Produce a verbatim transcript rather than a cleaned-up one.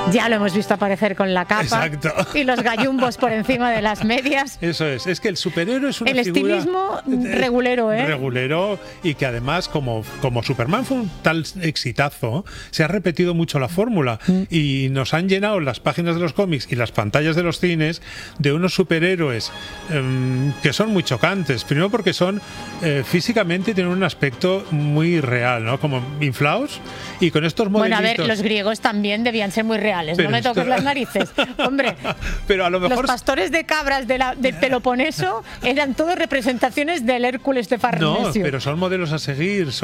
Ya lo hemos visto aparecer con la capa. Exacto. Y los gallumbos por encima de las medias. Eso es, es que el superhéroe es una el figura... estilismo regulero, ¿eh? Regulero, y que además, como, como Superman fue un tal exitazo, se ha repetido mucho la fórmula mm. y nos han llenado las páginas de los cómics y las pantallas de los cines de unos superhéroes eh, que son muy chocantes. Primero porque son eh, físicamente tienen un aspecto muy real, ¿no? Como inflados y con estos modelitos... Bueno, a ver, los griegos también debían ser muy reales, pero no me esto... toques las narices. Hombre, pero a lo mejor... los pastores de cabras de la, del Peloponeso eran todos representaciones del Hércules de Farnesio. No, pero son modelos a seguir.